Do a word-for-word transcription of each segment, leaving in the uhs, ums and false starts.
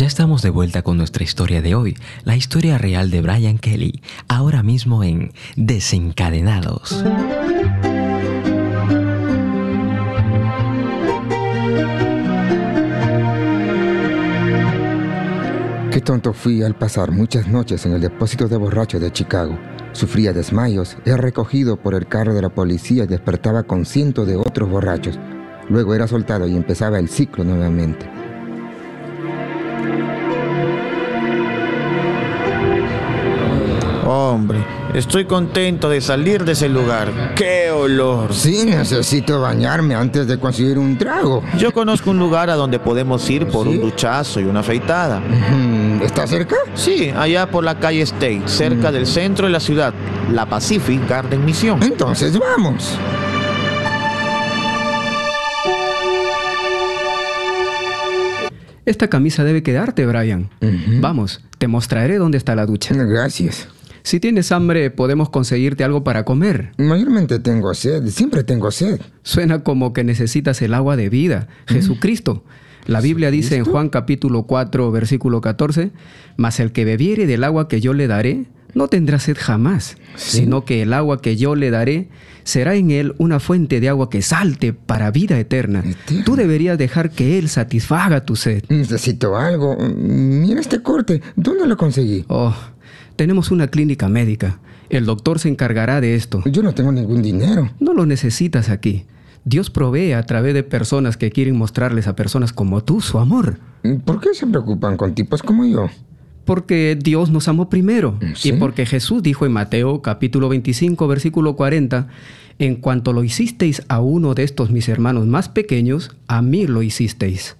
Ya estamos de vuelta con nuestra historia de hoy, la historia real de Brian Kelly, ahora mismo en Desencadenados. Qué tonto fui al pasar muchas noches en el depósito de borrachos de Chicago. Sufría desmayos, era recogido por el carro de la policía y despertaba con cientos de otros borrachos. Luego era soltado y empezaba el ciclo nuevamente. Hombre, estoy contento de salir de ese lugar. ¡Qué olor! Sí, necesito bañarme antes de conseguir un trago. Yo conozco un lugar a donde podemos ir por ¿Sí? un duchazo y una afeitada. ¿Está cerca? Sí, allá por la calle State, cerca del centro de la ciudad, la Pacific Garden Mission. Entonces vamos. Esta camisa debe quedarte, Brian. Uh-huh. Vamos, te mostraré dónde está la ducha. Gracias. Si tienes hambre, podemos conseguirte algo para comer. Mayormente tengo sed, siempre tengo sed. Suena como que necesitas el agua de vida, Jesucristo. La Biblia dice en Juan capítulo cuatro, versículo catorce, «Mas el que bebiere del agua que yo le daré, no tendrá sed jamás, ¿sí? Sino que el agua que yo le daré será en él una fuente de agua que salte para vida eterna». ¿Eterna? Tú deberías dejar que él satisfaga tu sed. Necesito algo. Mira este corte. ¿Dónde lo conseguí? Oh, tenemos una clínica médica. El doctor se encargará de esto. Yo no tengo ningún dinero. No lo necesitas aquí. Dios provee a través de personas que quieren mostrarles a personas como tú su amor. ¿Por qué se preocupan con tipos como yo? Porque Dios nos amó primero. ¿Sí? Y porque Jesús dijo en Mateo capítulo veinticinco, versículo cuarenta, «En cuanto lo hicisteis a uno de estos mis hermanos más pequeños, a mí lo hicisteis».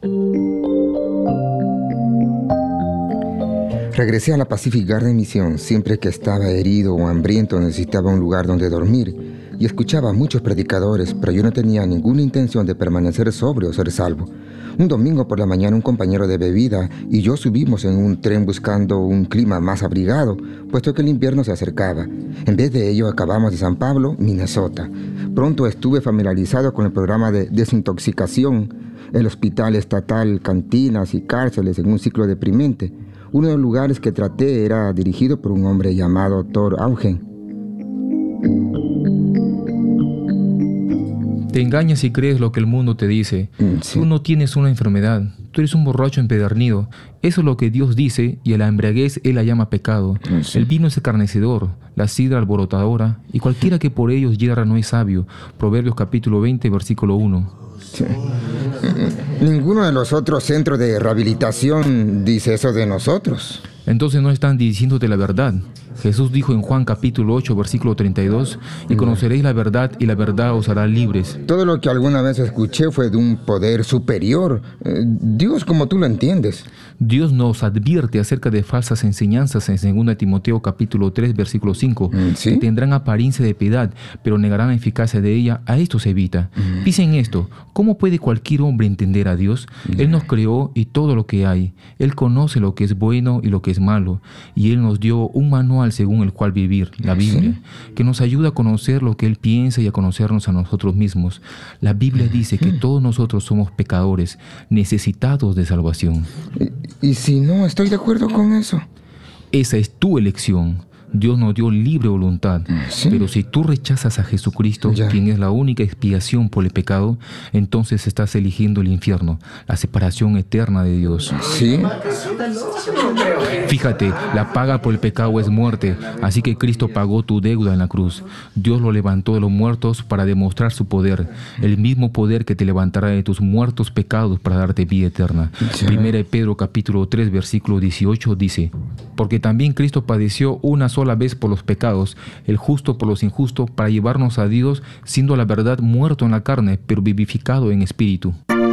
Regresé a la Pacific Garden Mission. Siempre que estaba herido o hambriento necesitaba un lugar donde dormir. Y escuchaba a muchos predicadores, pero yo no tenía ninguna intención de permanecer sobrio o ser salvo. Un domingo por la mañana un compañero de bebida y yo subimos en un tren buscando un clima más abrigado, puesto que el invierno se acercaba. En vez de ello acabamos de San Pablo, Minnesota. Pronto estuve familiarizado con el programa de desintoxicación, el hospital estatal, cantinas y cárceles en un ciclo deprimente. Uno de los lugares que traté era dirigido por un hombre llamado Thor Augen. Te engañas si crees lo que el mundo te dice. Sí. Tú no tienes una enfermedad. Tú eres un borracho empedernido. Eso es lo que Dios dice, y a la embriaguez Él la llama pecado. Sí. El vino es escarnecedor, la sidra alborotadora, y cualquiera que por ellos yerra no es sabio. Proverbios capítulo veinte, versículo uno. Sí. Ninguno de los otros centros de rehabilitación dice eso de nosotros. Entonces no están diciéndote la verdad. Jesús dijo en Juan capítulo ocho, versículo treinta y dos, «Y conoceréis la verdad, y la verdad os hará libres». Todo lo que alguna vez escuché fue de un poder superior. Eh, Dios como tú lo entiendes. Dios nos advierte acerca de falsas enseñanzas en segunda Timoteo capítulo tres, versículo cinco, ¿sí? Que tendrán apariencia de piedad, pero negarán la eficacia de ella. A esto se evita. Mm. Dicen esto: ¿cómo puede cualquier hombre entender a Dios? Mm. Él nos creó y todo lo que hay. Él conoce lo que es bueno y lo que es malo, y Él nos dio un manual según el cual vivir, la Biblia, ¿sí? Que nos ayuda a conocer lo que Él piensa y a conocernos a nosotros mismos. La Biblia dice que todos nosotros somos pecadores, necesitados de salvación. ¿Y, y si no estoy de acuerdo con eso? Esa es tu elección. Dios nos dio libre voluntad, ¿sí? Pero si tú rechazas a Jesucristo, ya, quien es la única expiación por el pecado, entonces estás eligiendo el infierno, la separación eterna de Dios. ¿Sí? Fíjate, la paga por el pecado es muerte, así que Cristo pagó tu deuda en la cruz. Dios lo levantó de los muertos para demostrar su poder, el mismo poder que te levantará de tus muertos pecados para darte vida eterna. Ya. Primera de Pedro capítulo tres, versículo dieciocho dice: «Porque también Cristo padeció una sola vez por los pecados, el justo por los injustos, para llevarnos a Dios, siendo la verdad muerto en la carne, pero vivificado en espíritu».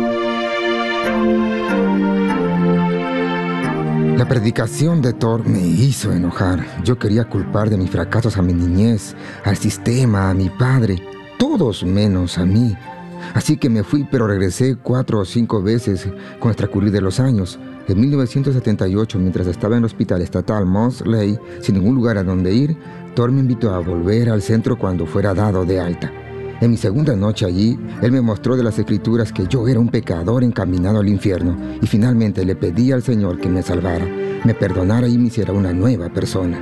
La predicación de Thor me hizo enojar. Yo quería culpar de mis fracasos a mi niñez, al sistema, a mi padre, todos menos a mí. Así que me fui, pero regresé cuatro o cinco veces con el transcurrir de los años. En mil novecientos setenta y ocho, mientras estaba en el hospital estatal Mosley, sin ningún lugar a donde ir, Thor me invitó a volver al centro cuando fuera dado de alta. En mi segunda noche allí, Él me mostró de las Escrituras que yo era un pecador encaminado al infierno, y finalmente le pedí al Señor que me salvara, me perdonara y me hiciera una nueva persona.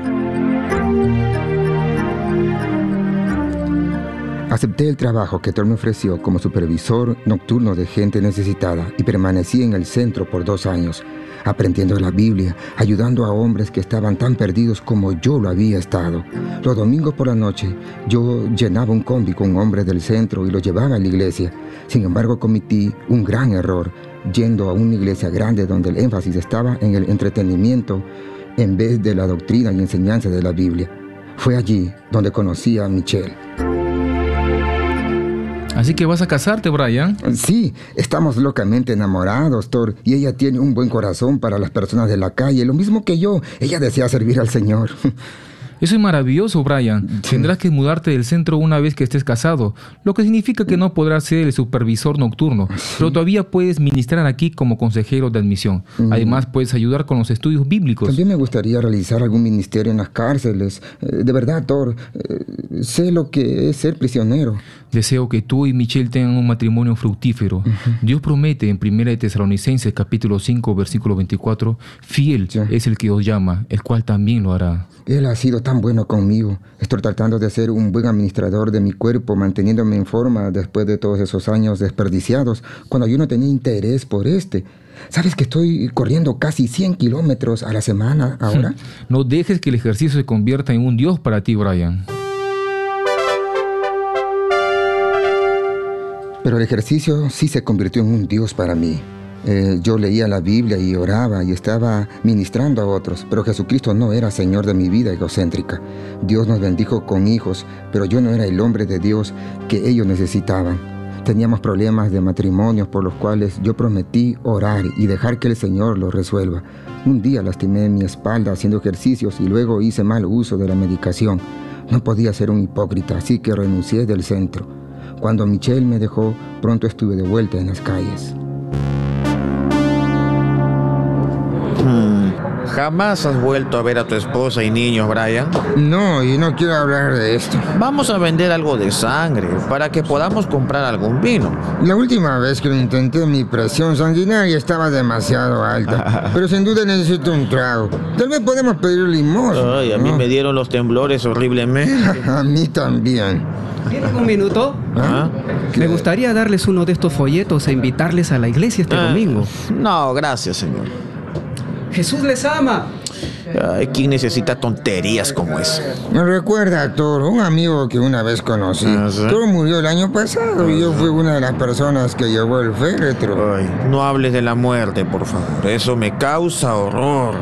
Acepté el trabajo que Dios me ofreció como supervisor nocturno de gente necesitada y permanecí en el centro por dos años, aprendiendo la Biblia, ayudando a hombres que estaban tan perdidos como yo lo había estado. Los domingos por la noche, yo llenaba un combi con hombres del centro y los llevaba a la iglesia. Sin embargo, cometí un gran error, yendo a una iglesia grande donde el énfasis estaba en el entretenimiento en vez de la doctrina y enseñanza de la Biblia. Fue allí donde conocí a Michelle. Así que vas a casarte, Brian. Sí, estamos locamente enamorados, Thor, y ella tiene un buen corazón para las personas de la calle, lo mismo que yo. Ella desea servir al Señor. Eso es maravilloso, Brian. Sí. Tendrás que mudarte del centro una vez que estés casado, lo que significa que no podrás ser el supervisor nocturno, sí. Pero todavía puedes ministrar aquí como consejero de admisión. Mm. Además, puedes ayudar con los estudios bíblicos. También me gustaría realizar algún ministerio en las cárceles. De verdad, Thor, sé lo que es ser prisionero. Deseo que tú y Michelle tengan un matrimonio fructífero. Uh-huh. Dios promete en primera de Tesalonicenses capítulo cinco, versículo veinticuatro, fiel sí. es el que os llama, el cual también lo hará. Él ha sido tan bueno conmigo. Estoy tratando de ser un buen administrador de mi cuerpo, manteniéndome en forma después de todos esos años desperdiciados, cuando yo no tenía interés por este. ¿Sabes que estoy corriendo casi cien kilómetros a la semana ahora? No dejes que el ejercicio se convierta en un Dios para ti, Brian. Pero el ejercicio sí se convirtió en un Dios para mí. Eh, yo leía la Biblia y oraba y estaba ministrando a otros, pero Jesucristo no era Señor de mi vida egocéntrica. Dios nos bendijo con hijos, pero yo no era el hombre de Dios que ellos necesitaban. Teníamos problemas de matrimonio por los cuales yo prometí orar y dejar que el Señor los resuelva. Un día lastimé mi espalda haciendo ejercicios y luego hice mal uso de la medicación. No podía ser un hipócrita, así que renuncié del centro. Cuando Michelle me dejó, pronto estuve de vuelta en las calles. Hmm. ¿Jamás has vuelto a ver a tu esposa y niños, Brian? No, y no quiero hablar de esto. Vamos a vender algo de sangre para que podamos comprar algún vino. La última vez que lo intenté, mi presión sanguinaria estaba demasiado alta. Pero sin duda necesito un trago. Tal vez podemos pedir limón. Ay, a mí ¿no? me dieron los temblores horriblemente. A mí también. ¿Tienen un minuto? ¿Ah? Me gustaría darles uno de estos folletos e invitarles a la iglesia este ah, domingo. No, gracias, señor. Jesús les ama. Ay, ¿quién necesita tonterías como esa? Me recuerda a Thor, un amigo que una vez conocí. ¿Ah, sí? Thor murió el año pasado y yo fui una de las personas que llevó el féretro. Ay, no hables de la muerte, por favor. Eso me causa horror.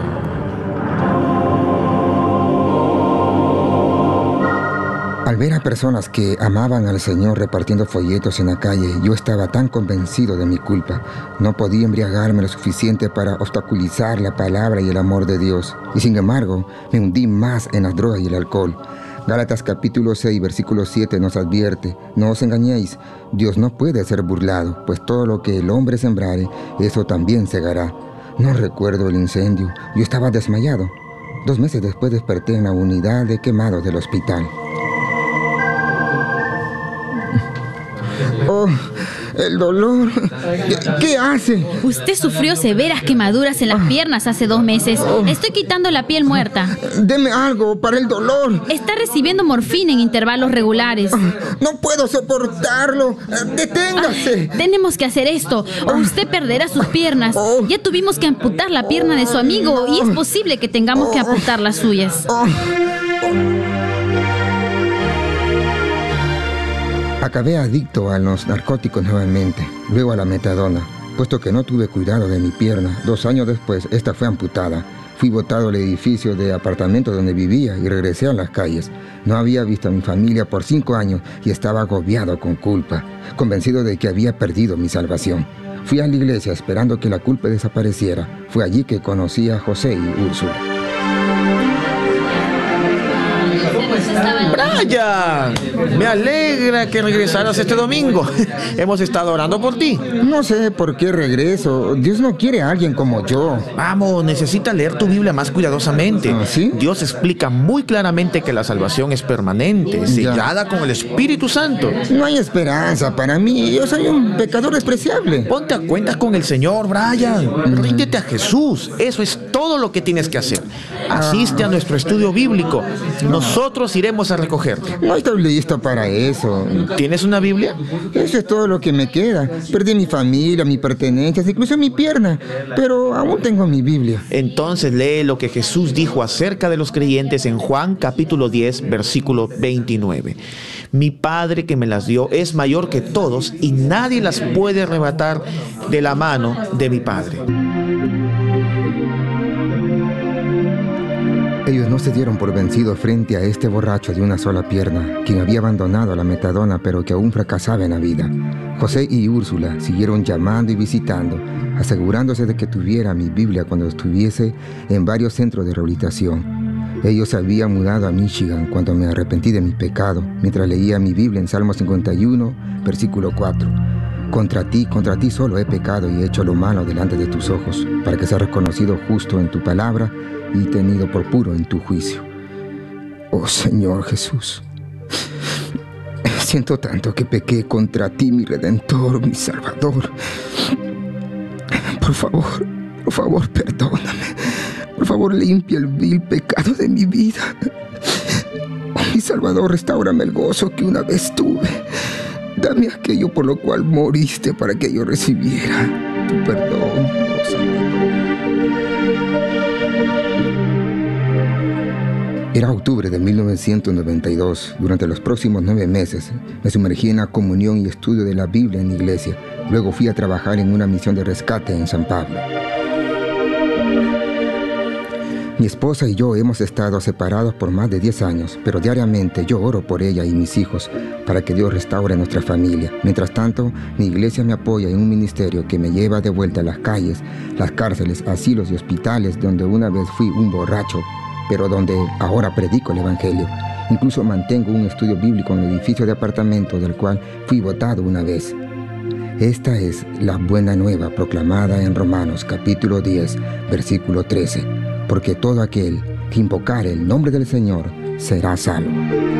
Al ver a personas que amaban al Señor repartiendo folletos en la calle, yo estaba tan convencido de mi culpa. No podía embriagarme lo suficiente para obstaculizar la palabra y el amor de Dios. Y sin embargo, me hundí más en las drogas y el alcohol. Gálatas capítulo seis, versículo siete nos advierte: no os engañéis, Dios no puede ser burlado, pues todo lo que el hombre sembrare, eso también segará. No recuerdo el incendio, yo estaba desmayado. Dos meses después desperté en la unidad de quemados del hospital. Oh, el dolor. ¿Qué, qué hace? Usted sufrió severas quemaduras en las piernas hace dos meses. Estoy quitando la piel muerta. Deme algo para el dolor. Está recibiendo morfina en intervalos regulares. No puedo soportarlo. Deténgase. Ah, tenemos que hacer esto o usted perderá sus piernas. Ya tuvimos que amputar la pierna de su amigo y es posible que tengamos que amputar las suyas. Acabé adicto a los narcóticos nuevamente, luego a la metadona, puesto que no tuve cuidado de mi pierna. Dos años después, esta fue amputada. Fui botado del edificio de apartamento donde vivía y regresé a las calles. No había visto a mi familia por cinco años y estaba agobiado con culpa, convencido de que había perdido mi salvación. Fui a la iglesia esperando que la culpa desapareciera. Fue allí que conocí a José y Úrsula. Brian, me alegra que regresaras este domingo. Hemos estado orando por ti. No sé por qué regreso. Dios no quiere a alguien como yo. Vamos, necesitas leer tu Biblia más cuidadosamente. ¿Ah, sí? Dios explica muy claramente que la salvación es permanente, sellada con el Espíritu Santo. No hay esperanza para mí. Yo soy un pecador despreciable. Ponte a cuentas con el Señor, Brian. Ríndete a Jesús. Eso es todo lo que tienes que hacer. Asiste a nuestro estudio bíblico. Nosotros iremos a recogerte. No estoy listo para eso. ¿Tienes una Biblia? Eso es todo lo que me queda. Perdí mi familia, mis pertenencias, incluso mi pierna. Pero aún tengo mi Biblia. Entonces lee lo que Jesús dijo acerca de los creyentes en Juan capítulo diez, versículo veintinueve. Mi Padre que me las dio es mayor que todos y nadie las puede arrebatar de la mano de mi Padre. Ellos no se dieron por vencidos frente a este borracho de una sola pierna, quien había abandonado a la metadona pero que aún fracasaba en la vida. José y Úrsula siguieron llamando y visitando, asegurándose de que tuviera mi Biblia cuando estuviese en varios centros de rehabilitación. Ellos se habían mudado a Michigan cuando me arrepentí de mi pecado, mientras leía mi Biblia en Salmo cincuenta y uno, versículo cuatro. Contra ti, contra ti solo he pecado y he hecho lo malo delante de tus ojos, para que seas reconocido justo en tu palabra y tenido por puro en tu juicio. Oh Señor Jesús, siento tanto que pequé contra ti, mi Redentor, mi Salvador. Por favor, por favor, perdóname. Por favor, limpia el vil pecado de mi vida. Oh, mi Salvador, restáurame el gozo que una vez tuve. Dame aquello por lo cual moriste para que yo recibiera tu perdón, oh Salvador. Era octubre de mil novecientos noventa y dos. Durante los próximos nueve meses me sumergí en la comunión y estudio de la Biblia en la iglesia. Luego fui a trabajar en una misión de rescate en San Pablo. Mi esposa y yo hemos estado separados por más de diez años, pero diariamente yo oro por ella y mis hijos para que Dios restaure nuestra familia. Mientras tanto, mi iglesia me apoya en un ministerio que me lleva de vuelta a las calles, las cárceles, asilos y hospitales donde una vez fui un borracho, pero donde ahora predico el Evangelio. Incluso mantengo un estudio bíblico en el edificio de apartamento del cual fui botado una vez. Esta es la buena nueva proclamada en Romanos capítulo diez, versículo trece. Porque todo aquel que invocare el nombre del Señor será salvo.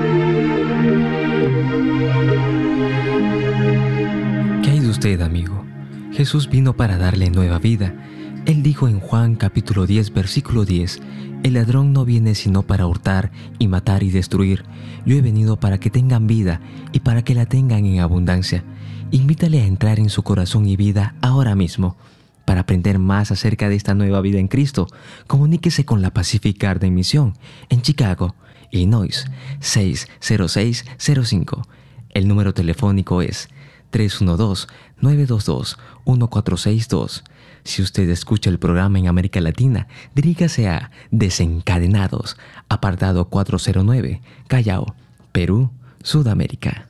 ¿Qué hay de usted, amigo? Jesús vino para darle nueva vida. Él dijo en Juan capítulo diez, versículo diez, el ladrón no viene sino para hurtar y matar y destruir. Yo he venido para que tengan vida y para que la tengan en abundancia. Invítale a entrar en su corazón y vida ahora mismo. Para aprender más acerca de esta nueva vida en Cristo, comuníquese con la Pacific Garden Mission en Chicago, Illinois, seis cero seis cero cinco. El número telefónico es tres uno dos, nueve dos dos, uno cuatro seis dos. Si usted escucha el programa en América Latina, dirígase a Desencadenados, apartado cuatrocientos nueve, Callao, Perú, Sudamérica.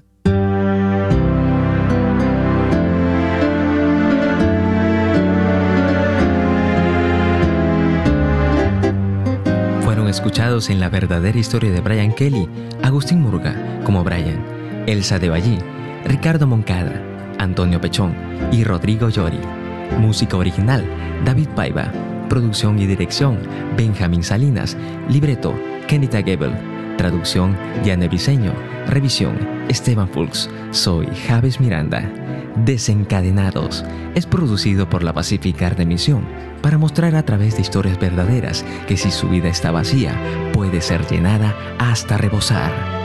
Escuchados en la verdadera historia de Brian Kelly, Agustín Murga como Brian, Elsa de Ballí, Ricardo Moncada, Antonio Pechón y Rodrigo Llori. Música original, David Paiva. Producción y dirección, Benjamín Salinas. Libreto, Kenita Gebel. Traducción, Diane Briceño. Revisión, Esteban Fulks. Soy Javes Miranda. Desencadenados es producido por la Pacific Garden Mission para mostrar a través de historias verdaderas que si su vida está vacía, puede ser llenada hasta rebosar.